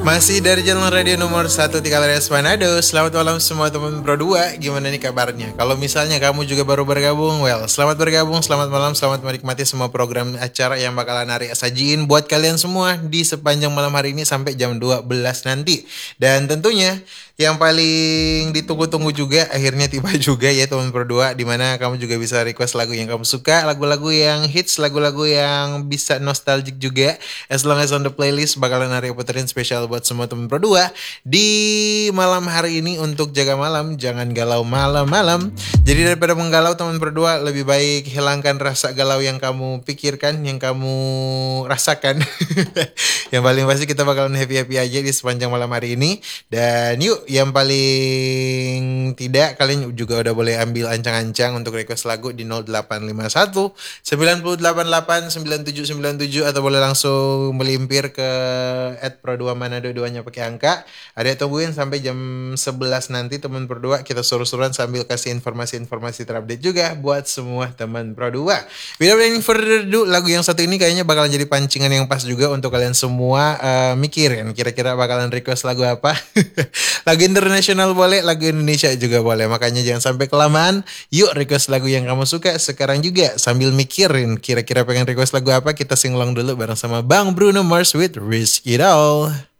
Masih dari channel radio nomor 1 Tikaleres Manado. Selamat malam semua teman Pro 2. Gimana nih kabarnya? Kalau misalnya kamu juga baru bergabung, well, selamat bergabung, selamat malam, selamat menikmati semua program acara yang bakalan Ari sajiin buat kalian semua di sepanjang malam hari ini sampai jam 12 nanti. Dan tentunya yang paling ditunggu-tunggu juga akhirnya tiba juga ya teman Pro 2, dimana kamu juga bisa request lagu yang kamu suka, lagu-lagu yang hits, lagu-lagu yang bisa nostalgic juga. As long as on the playlist bakalan Ari puterin spesial buat semua teman Pro 2 di malam hari ini untuk jaga malam, jangan galau malam-malam. Jadi daripada menggalau teman Pro 2, lebih baik hilangkan rasa galau yang kamu pikirkan, yang kamu rasakan. Yang paling pasti kita bakalan happy-happy aja di sepanjang malam hari ini. Dan yuk, yang paling tidak kalian juga udah boleh ambil ancang-ancang untuk request lagu di 0851 988 9797 atau boleh langsung melimpir ke @pro2 Manado 2-nya pakai angka. Ada tungguin sampai jam 11 nanti teman Pro 2, kita suruh-suruan sambil kasih informasi-informasi terupdate juga buat semua teman Pro 2. Without any further ado, lagu yang satu ini kayaknya bakalan jadi pancingan yang pas juga untuk kalian semua mikirin kira-kira bakalan request lagu apa. Lagu internasional boleh, lagu Indonesia juga boleh. Makanya jangan sampai kelamaan. Yuk request lagu yang kamu suka sekarang juga sambil mikirin kira-kira pengen request lagu apa. Kita sing along dulu bareng sama Bang Bruno Mars with Risk It All.